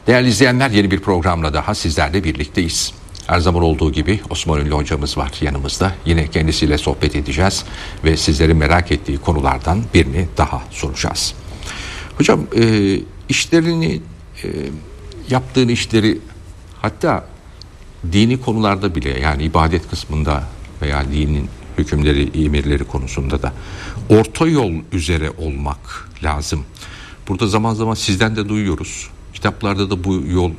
Değerli izleyenler, yeni bir programla daha sizlerle birlikteyiz. Her zaman olduğu gibi Osman Ünlü hocamız var yanımızda. Yine kendisiyle sohbet edeceğiz ve sizlerin merak ettiği konulardan birini daha soracağız. Hocam, işlerini, yaptığın işleri, hatta dini konularda bile, yani ibadet kısmında veya dinin hükümleri, emirleri konusunda da orta yol üzere olmak lazım. Burada zaman zaman sizden de duyuyoruz. Kitaplarda da bu yol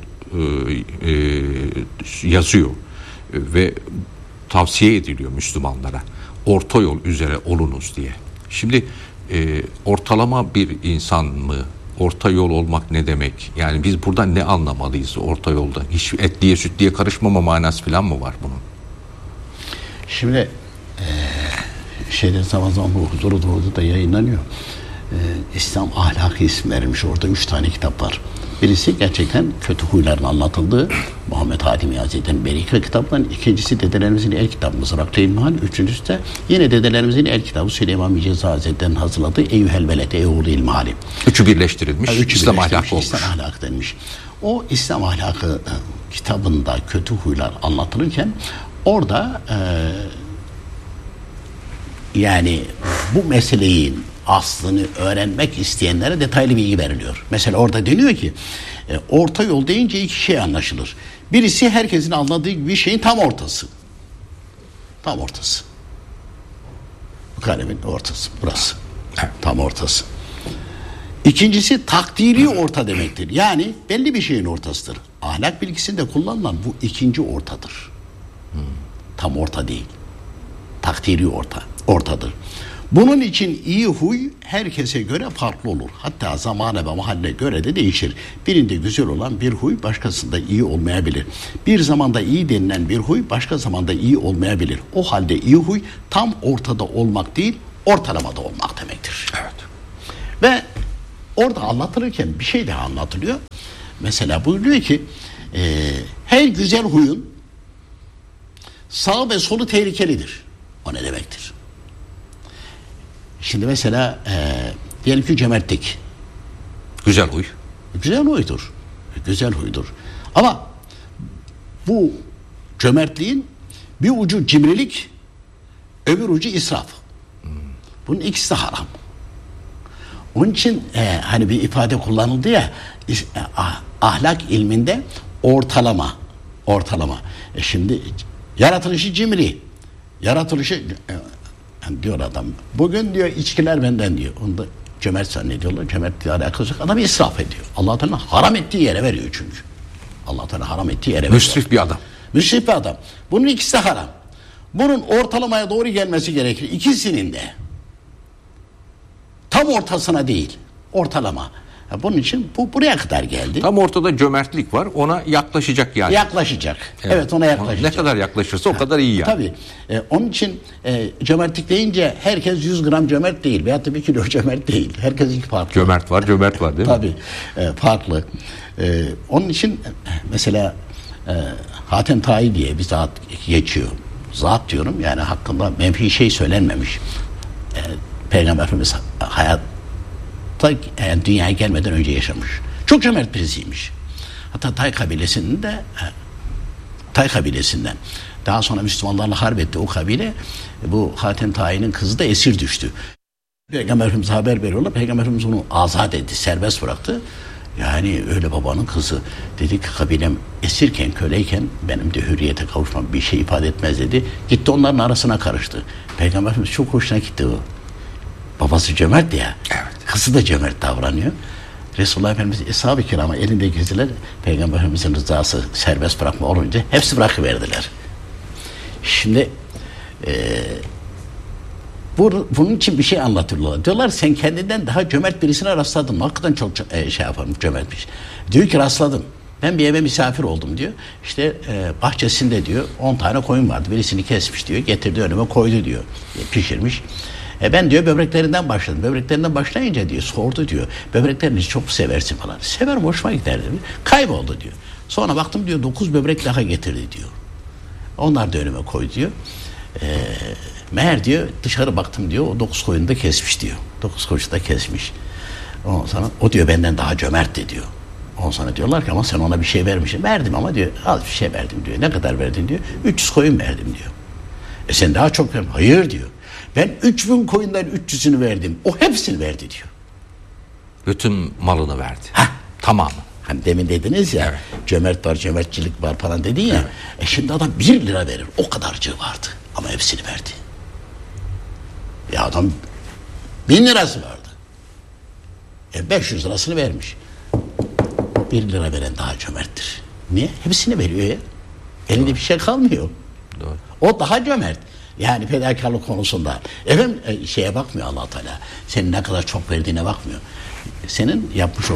yazıyor ve tavsiye ediliyor Müslümanlara. Orta yol üzere olunuz diye. Şimdi ortalama bir insan mı? Orta yol olmak ne demek? Yani biz buradan ne anlamalıyız orta yolda? Hiç etliye sütliye karışmama manası falan mı var bunun? Şimdi zaman zaman bu Huzur-u Doğu'da da yayınlanıyor. İslam ahlakı isim verilmiş. Orada 3 tane kitap var. Birisi gerçekten kötü huyların anlatıldığı Muhammed Hatimi Hazretleri'nin Berika kitabından, ikincisi dedelerimizin el kitabı Mızraklı İlmihal, üçüncüsü de yine dedelerimizin el kitabı Süleyman Micez Hazretleri'nin hazırladığı Eyyuhel Veled Eyyuhul İlmihali. Üçü birleştirilmiş. İslam ahlakı olmuş. İslam ahlakı denmiş. O İslam ahlakı kitabında kötü huylar anlatılırken orada yani bu meseleyin aslını öğrenmek isteyenlere detaylı bilgi veriliyor. Mesela orada deniyor ki orta yol deyince iki şey anlaşılır. Birisi herkesin anladığı bir şeyin tam ortası. Tam ortası. Bu karemin ortası. Burası. Tam ortası. İkincisi takdiri orta demektir. Yani belli bir şeyin ortasıdır. Ahlak bilgisinde kullanılan bu ikinci ortadır. Tam orta değil. Takdiri ortadır. Bunun için iyi huy herkese göre farklı olur. Hatta zamana ve mahalle göre de değişir. Birinde güzel olan bir huy başkasında iyi olmayabilir. Bir zamanda iyi denilen bir huy başka zamanda iyi olmayabilir. O halde iyi huy tam ortada olmak değil, ortalamada olmak demektir. Evet. Ve orada anlatılırken bir şey daha anlatılıyor. Mesela buyuruyor ki her güzel huyun sağ ve solu tehlikelidir. O ne demektir? Şimdi mesela diyelim ki cömertlik. Güzel huy. Güzel huydur. Güzel huydur. Ama bu cömertliğin bir ucu cimrilik, öbür ucu israf. Bunun ikisi de haram. Onun için hani bir ifade kullanıldı ya, ahlak ilminde ortalama. Şimdi yaratılışı cimri. Yaratılışı diyor adam. Bugün diyor içkiler benden diyor. Onu da cömert zannediyorlar. Cömertliğe alakası yok. Adam israf ediyor. Allah Teala haram ettiği yere veriyor çünkü. Allah Teala haram ettiği yere veriyor. Müsrif bir adam. Müsrif bir adam. Bunun ikisi de haram. Bunun ortalamaya doğru gelmesi gerekir. İkisinin de. Tam ortasına değil. Ortalama. Bunun için bu buraya kadar geldi. Tam ortada cömertlik var. Ona yaklaşacak yani. Yaklaşacak. Evet, ona yaklaşacak. Ne kadar yaklaşırsa o kadar iyi yani. Tabii. Onun için cömertlik deyince herkes 100 gram cömert değil. Veyahut da 1 kilo cömert değil. Herkesin farklı. Cömert var değil mi? Tabii. Farklı. Onun için mesela Hatem Tayi diye bir zat geçiyor. Zat diyorum yani hakkında menfi şey söylenmemiş. Peygamber Efendimiz yani dünyaya gelmeden önce yaşamış. Çok cömert birisiymiş. Hatta Tay kabilesinden. Daha sonra Müslümanlarla harp etti o kabile. Bu Hatem Tayi'nin kızı da esir düştü. Peygamber Efendimiz'e haber veriyorlar. Peygamber Efendimiz onu azat etti, serbest bıraktı. Yani öyle babanın kızı. Dedi ki kabilem esirken, köleyken benim de hürriyete kavuşmam bir şey ifade etmez dedi. Gitti onların arasına karıştı. Peygamber Efendimiz çok hoşuna gitti o. Babası cömert ya. Evet. Kızı da cömert davranıyor. Resulullah Efendimiz Eshab-ı Kiram'a elinde geziler. Peygamber Efendimiz'in rızası serbest bırakma olunca hepsi bırakıverdiler. Şimdi bunun için bir şey anlatıyorlar. Diyorlar sen kendinden daha cömert birisine rastladın mı? Hakikaten çok cömertmiş. Diyor ki rastladım. Ben bir eve misafir oldum diyor. İşte bahçesinde diyor 10 tane koyun vardı. Birisini kesmiş diyor. Getirdi önüme koydu diyor. Pişirmiş. Ben diyor böbreklerinden başladım. Böbreklerinden başlayınca diyor sordu diyor. Böbreklerini çok seversin falan. Severim, hoşuma gider dedi. Kayboldu diyor. Sonra baktım diyor 9 böbrek daha getirdi diyor. Onlar da önüme koy diyor. Meğer diyor dışarı baktım diyor o 9 koyunu da kesmiş diyor. 9 koyunu da kesmiş. Ondan sonra o diyor benden daha cömertti diyor. Ondan sonra diyorlar ki ama sen ona bir şey vermişsin. Verdim ama diyor, az bir şey verdim diyor. Ne kadar verdin diyor. 300 koyun verdim diyor. Sen daha çok verdin. Hayır diyor. Ben 3000 koyundan 300'ünü verdim. O hepsini verdi diyor. Bütün malını verdi. Heh. Tamamı. Hani demin dediniz ya, evet, cömert var, cömertçilik var falan dedin ya. Evet. Şimdi adam 1 lira verir. O kadarcığı vardı. Ama hepsini verdi. Ya adam 1000 lirası vardı. 500 lirasını vermiş. 1 lira veren daha cömerttir. Niye? Hepsini veriyor ya. Elinde bir şey kalmıyor. Doğru. O daha cömert. Yani fedakarlık konusunda. Efendim şeye bakmıyor Allah Teala. Senin ne kadar çok verdiğine bakmıyor. Senin yapmış o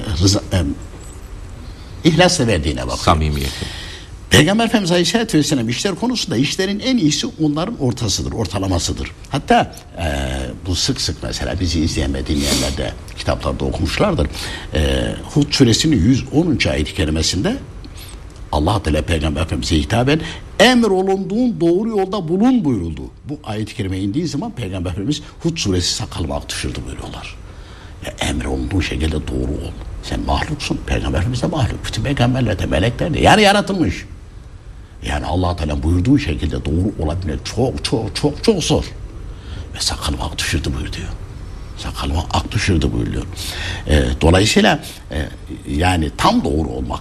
ihlasla verdiğine bakıyor. Samimiyeti. Peygamber Efendimiz Aleyhisselatü Vesselam işler konusunda işlerin en iyisi onların ortasıdır, ortalamasıdır. Hatta bu sık sık mesela bizi izleyen ve dinleyenler de kitaplarda okumuşlardır. Hud suresinin 110. ayet-i kerimesinde Allah Teala Peygamber Efendimiz'e hitaben emrolunduğun doğru yolda bulun buyuruldu. Bu ayet-i kerime indiği zaman Peygamber Efendimiz Hud suresi sakalıma aktışırdı buyuruyorlar. Emrolunduğun şekilde doğru ol. Sen mahluksun. Peygamber Efendimiz de mahluk. Bütün peygamberler de melekler de. Yani yaratılmış. Yani Allah Teala buyurduğu şekilde doğru olabilmek çok zor. Ve sakalıma ak düşürdü buyuruyor. Sakalıma ak düşürdü buyuruyor. Dolayısıyla yani tam doğru olmak,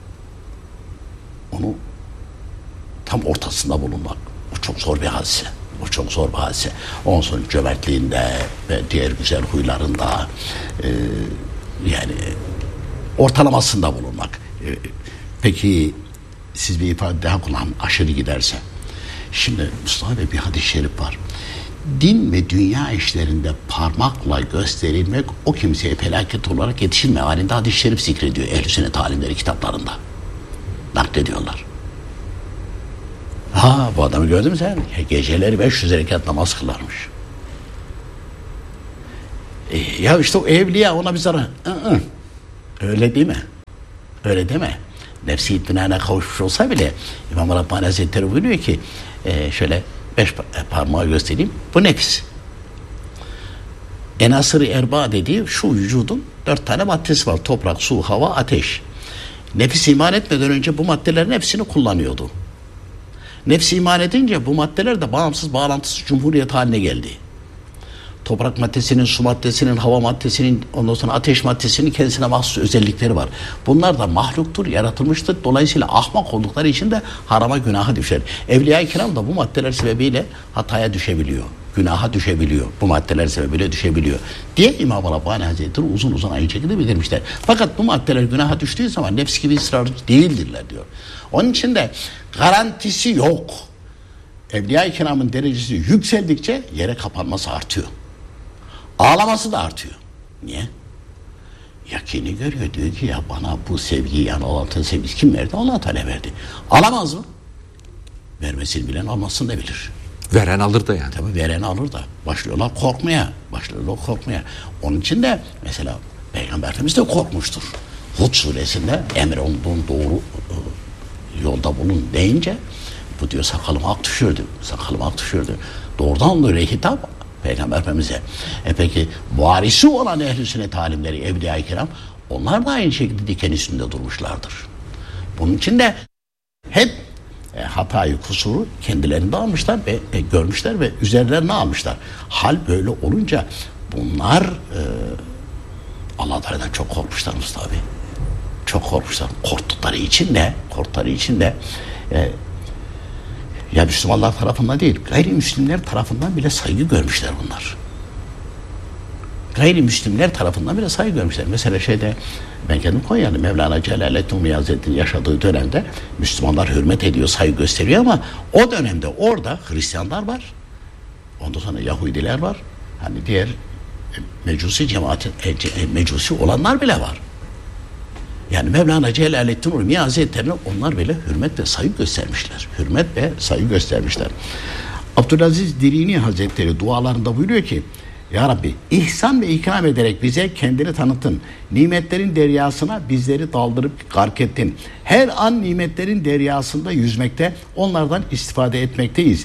onu tam ortasında bulunmak, bu çok zor bir hadise. Bu çok zor bir hadise. Ondan sonra cömertliğinde ve diğer güzel huylarında yani ortalamasında bulunmak. Peki siz bir ifade daha kullanın, aşırı giderse. Şimdi Mustafa Bey, bir hadis-i şerif var. Din ve dünya işlerinde parmakla gösterilmek o kimseye felaket olarak yetişilme halinde hadis-i şerif zikrediyor Ehl-i Sünnet alimleri kitaplarında. Naklediyorlar. Bu adamı gördün mü sen? Geceleri 500 rekat namaz kılarmış. Ya işte o evliya, ona bir zarar. Öyle değil mi? Öyle değil mi? Nefsi itminana kavuşmuş olsa bile İmam Rabbani Hazretleri buyuruyor ki şöyle 5 parmağı göstereyim. Bu nefis. Enasır-ı erba dediği şu vücudun 4 tane maddesi var. Toprak, su, hava, ateş. Nefis iman etmeden önce bu maddelerin hepsini kullanıyordu. Nefsi iman edince bu maddeler de bağımsız, bağlantısız cumhuriyet haline geldi. Toprak maddesinin, su maddesinin, hava maddesinin, ondan sonra ateş maddesinin kendisine mahsus özellikleri var. Bunlar da mahluktur, yaratılmıştır. Dolayısıyla ahmak oldukları için de harama, günaha düşer. Evliya-i kiram da bu maddeler sebebiyle hataya düşebiliyor. Günaha düşebiliyor. Bu maddeler sebebiyle düşebiliyor diye İmam Rabbani Hazretleri uzun uzun aynı şekilde bildirmişler. Fakat bu maddeler günaha düştüğü zaman nefs gibi ısrarcı değildirler diyor. Onun için de garantisi yok. Evliya-i kiramın derecesi yükseldikçe yere kapanması artıyor. Ağlaması da artıyor. Niye? Yakini görüyor. Diyor ki ya bana bu sevgiyi, yani Allah'ın sevgisi kim verdi? Allah Teala verdi. Alamaz mı? Vermesini bilen almasını da bilir. Veren alır da yani. Tabii veren alır da. Başlıyorlar korkmaya. Onun için de mesela Peygamber Efendimiz de korkmuştur. Hud suresinde emrolunduğun doğru yolda bulun deyince bu diyor sakalıma ak düşürdü. Doğrudan böyle hitap Peygamber Efendimiz'e. Peki varisi olan Ehl-i Sünnet alimleri, Evliya-i Kiram, onlar da aynı şekilde diken üstünde durmuşlardır. Bunun için de hep hatayı, kusuru kendilerinde almışlar ve görmüşler ve üzerlerine almışlar. Hal böyle olunca bunlar Allah Teala'dan çok korkmuşlar Mustafa Bey. Çok korkmuşlar. Korktukları için de ya Müslümanlar tarafından değil, gayrimüslimler tarafından bile saygı görmüşler bunlar. Gayrimüslimler tarafından bile saygı görmüşler. Mesela ben kendim Konyalı, Mevlana Celaleddin Rumi Hazretleri'nin yaşadığı dönemde Müslümanlar hürmet ediyor, saygı gösteriyor ama o dönemde orada Hristiyanlar var. Ondan sonra Yahudiler var. Hani diğer mecusi cemaati, mecusi olanlar bile var. Yani Mevlana Celaleddin Rumi Hazretleri'ne onlar bile hürmet ve saygı göstermişler. Abdülaziz Dirini Hazretleri dualarında buyuruyor ki Ya Rabbi, ihsan ve ikram ederek bize kendini tanıttın. Nimetlerin deryasına bizleri daldırıp gark ettin. Her an nimetlerin deryasında yüzmekte, onlardan istifade etmekteyiz.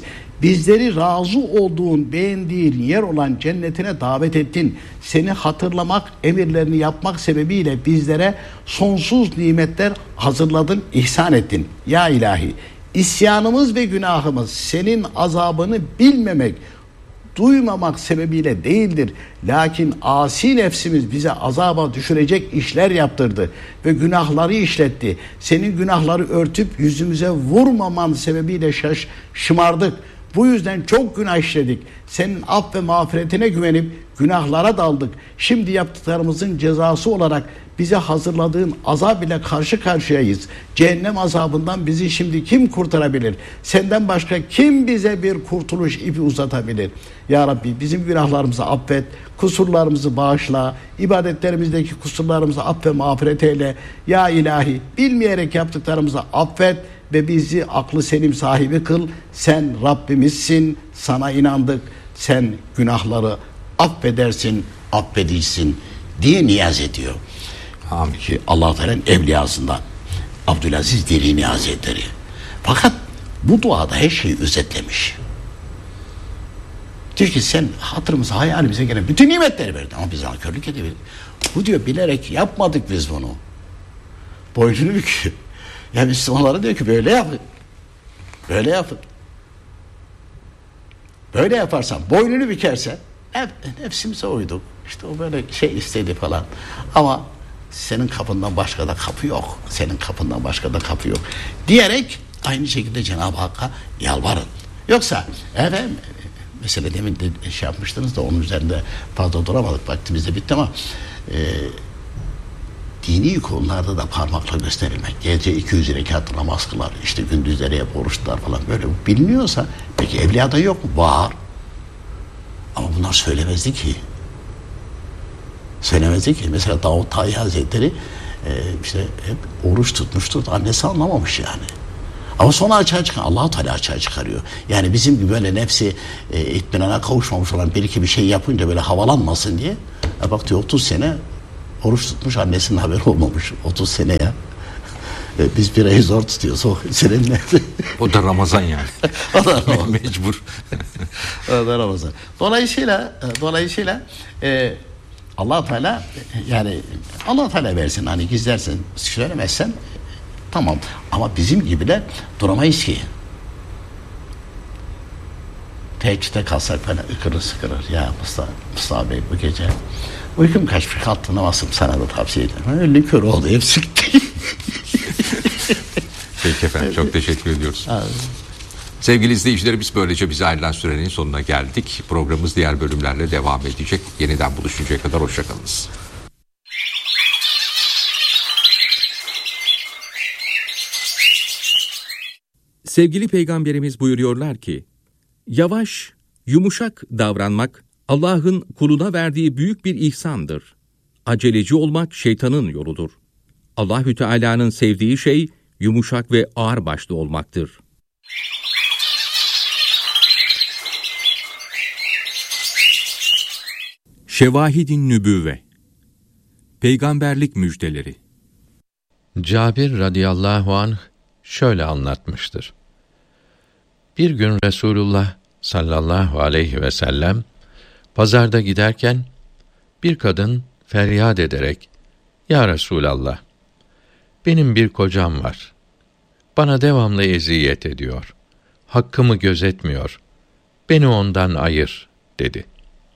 Bizleri razı olduğun, beğendiğin yer olan cennetine davet ettin. Seni hatırlamak, emirlerini yapmak sebebiyle bizlere sonsuz nimetler hazırladın, ihsan ettin. Ya ilahi, isyanımız ve günahımız senin azabını bilmemek, duymamak sebebiyle değildir. Lakin asi nefsimiz bize azaba düşürecek işler yaptırdı ve günahları işletti. Senin günahları örtüp yüzümüze vurmaman sebebiyle şımardık. Bu yüzden çok günah işledik. Senin af ve mağfiretine güvenip günahlara daldık. Şimdi yaptıklarımızın cezası olarak bize hazırladığın azab ile karşı karşıyayız. Cehennem azabından bizi şimdi kim kurtarabilir? Senden başka kim bize bir kurtuluş ipi uzatabilir? Ya Rabbi, bizim günahlarımızı affet, kusurlarımızı bağışla, ibadetlerimizdeki kusurlarımızı aff ve mağfiret eyle. Ya ilahi, bilmeyerek yaptıklarımızı affet ve bizi aklı selim sahibi kıl. Sen Rabbimizsin, sana inandık. Sen günahları affedersin, affedilsin diye niyaz ediyor. Amin. Ki Allah-u Teala'nın evliyasından Abdülaziz Dilini Hazretleri. Fakat bu duada her şeyi özetlemiş. Diyor ki sen hatırımıza, hayalimize gelen bütün nimetleri verdin ama biz nankörlük edebiliriz. Bu diyor bilerek yapmadık biz bunu. Boynunu büküyor. Ya Müslümanlara diyor ki böyle yapın. Böyle yapın. Böyle yaparsan, boynunu bükersen nefsimize uyduk. İşte o böyle şey istedi falan. Ama senin kapından başka da kapı yok. Senin kapından başka da kapı yok. Diyerek aynı şekilde Cenab-ı Hakk'a yalvarın. Yoksa efendim mesela demin de şey yapmıştınız da onun üzerinde fazla duramadık. Vaktimiz de bitti ama dini konularda da parmakla gösterilmek. Gece 200 rekat namaz kılar, işte gündüzleri hep oruçlar falan böyle biliniyorsa peki evliyada yok mu? Var. Ama bunlar söylemezdi ki. Söylemezdi ki. Mesela Davut Tayi Hazretleri işte hep oruç tutmuştur. Annesi anlamamış yani. Ama sonra açığa çıkan Allah-u Teala açığa çıkarıyor. Yani bizim gibi böyle nefsi itminana kavuşmamış olan bir iki bir şey yapınca böyle havalanmasın diye. Bak diyor 30 sene oruç tutmuş, annesinin haberi olmamış. 30 sene ya. Biz bir ayı zor tutuyoruz. O senin nerede? O da Ramazan yani. O da Ramazan. Mecbur. O da Ramazan. Dolayısıyla Allah Teala yani Allah Teala versin, hani gizlersin, söylemezsen tamam. Ama bizim gibiler duramayız ki. Teheccüde kalsak falan ıkırır sıkırır. Ya Mustafa Bey bu gece uykum kaçmış, kalktı namazım sana da tavsiye ederim. Öyle kör oldu hepsi. Peki efendim, çok teşekkür ediyoruz. Sevgili izleyicilerimiz, böylece bize ayrılan sürenin sonuna geldik. Programımız diğer bölümlerle devam edecek. Yeniden buluşuncaya kadar hoşçakalınız. Sevgili Peygamberimiz buyuruyorlar ki, yavaş, yumuşak davranmak Allah'ın kuluna verdiği büyük bir ihsandır. Aceleci olmak şeytanın yoludur. Allahü Teala'nın sevdiği şey yumuşak ve ağırbaşlı olmaktır. Şevahid-i Nübüvve. Peygamberlik müjdeleri. Cabir radıyallahu anh şöyle anlatmıştır. Bir gün Resulullah sallallahu aleyhi ve sellem pazarda giderken bir kadın feryat ederek "Ya Resulallah, benim bir kocam var. Bana devamlı eziyet ediyor. Hakkımı gözetmiyor. Beni ondan ayır." dedi.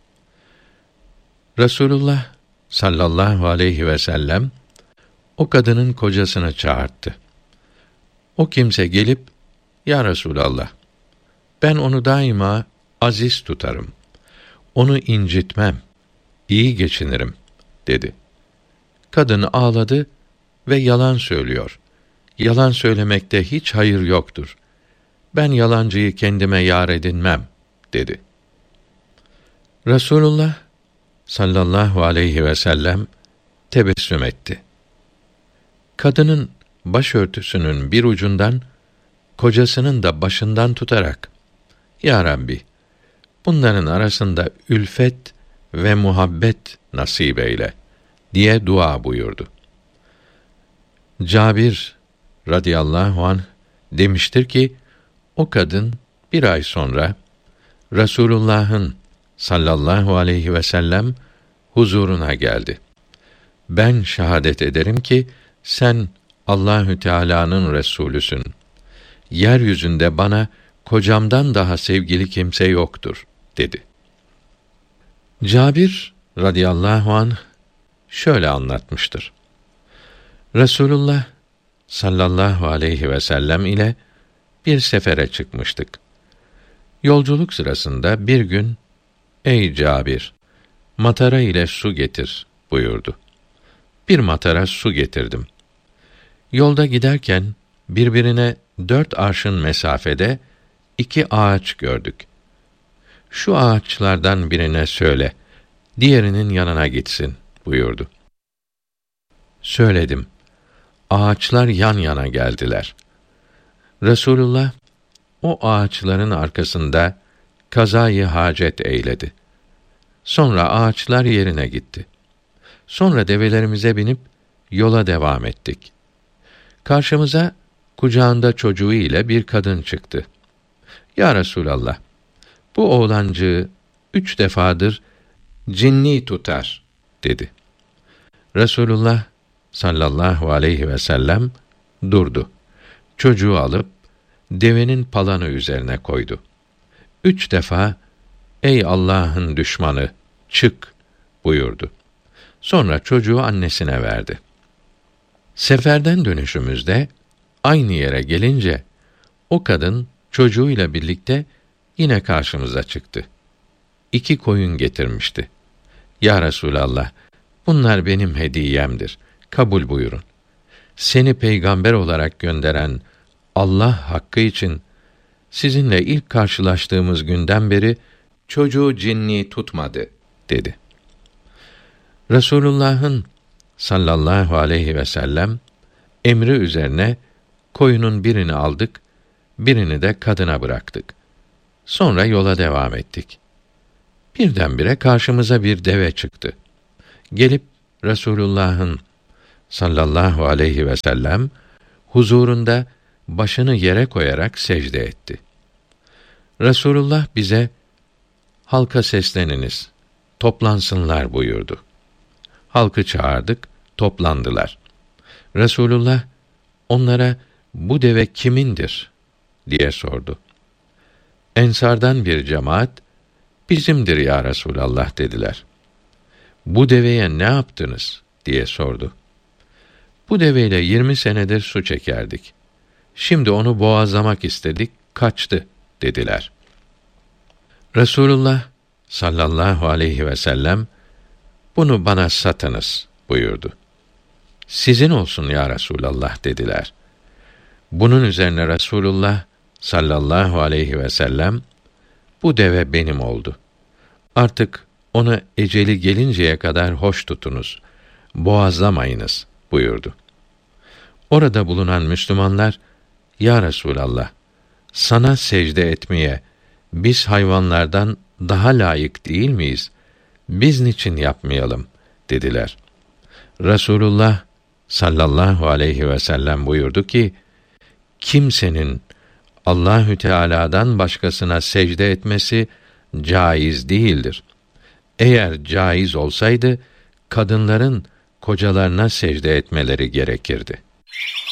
Resulullah sallallahu aleyhi ve sellem o kadının kocasını çağırttı. O kimse gelip, "Ya Resulallah, ben onu daima aziz tutarım. Onu incitmem, iyi geçinirim." dedi. Kadın ağladı ve yalan söylüyor. Yalan söylemekte hiç hayır yoktur. Ben yalancıyı kendime yar edinmem, dedi. Resulullah sallallahu aleyhi ve sellem tebessüm etti. Kadının başörtüsünün bir ucundan, kocasının da başından tutarak, "Ya Rabbi, bunların arasında ülfet ve muhabbet nasip eyle," diye dua buyurdu. Cabir radıyallahu anh demiştir ki, o kadın Bir ay sonra Resulullah'ın sallallahu aleyhi ve sellem huzuruna geldi. Ben şahadet ederim ki sen Allahü Teala'nın Resulüsün. Yeryüzünde bana kocamdan daha sevgili kimse yoktur dedi. Cabir radıyallahu anh şöyle anlatmıştır. Resulullah sallallahu aleyhi ve sellem ile bir sefere çıkmıştık. Yolculuk sırasında bir gün, ey Cabir, matara ile su getir buyurdu. Bir matara su getirdim. Yolda giderken birbirine 4 arşın mesafede 2 ağaç gördük. Şu ağaçlardan birine söyle, diğerinin yanına gitsin buyurdu. Söyledim. Ağaçlar yan yana geldiler. Resulullah o ağaçların arkasında kazayı hacet eyledi. Sonra ağaçlar yerine gitti. Sonra develerimize binip yola devam ettik. Karşımıza kucağında çocuğu ile bir kadın çıktı. Ya Resulallah, bu oğlancığı 3 defadır cinni tutar dedi. Resulullah sallallahu aleyhi ve sellem durdu. Çocuğu alıp devenin palanı üzerine koydu. 3 defa ey Allah'ın düşmanı çık buyurdu. Sonra çocuğu annesine verdi. Seferden dönüşümüzde aynı yere gelince o kadın çocuğuyla birlikte yine karşımıza çıktı. 2 koyun getirmişti. Ya Resulallah, bunlar benim hediyemdir. Kabul buyurun. Seni peygamber olarak gönderen Allah hakkı için sizinle ilk karşılaştığımız günden beri çocuğu cinni tutmadı dedi. Resulullah'ın sallallahu aleyhi ve sellem emri üzerine koyunun birini aldık, birini de kadına bıraktık. Sonra yola devam ettik. Birdenbire karşımıza bir deve çıktı. Gelip Resulullah'ın sallallahu aleyhi ve sellem huzurunda başını yere koyarak secde etti. Resulullah bize halka sesleniniz, toplansınlar buyurdu. Halkı çağırdık, toplandılar. Resulullah onlara bu deve kimindir diye sordu. Ensardan bir cemaat bizimdir ya Resulallah dediler. Bu deveye ne yaptınız diye sordu. Bu deveyle 20 senedir su çekerdik. Şimdi onu boğazlamak istedik, kaçtı dediler. Resulullah sallallahu aleyhi ve sellem bunu bana satınız buyurdu. Sizin olsun ya Resulallah dediler. Bunun üzerine Resulullah sallallahu aleyhi ve sellem bu deve benim oldu. Artık onu eceli gelinceye kadar hoş tutunuz, boğazlamayınız buyurdu. Orada bulunan Müslümanlar, ya Resulallah, sana secde etmeye biz hayvanlardan daha layık değil miyiz? Biz niçin yapmayalım dediler. Resulullah sallallahu aleyhi ve sellem buyurdu ki, kimsenin Allahü Teala'dan başkasına secde etmesi caiz değildir. Eğer caiz olsaydı kadınların kocalarına secde etmeleri gerekirdi.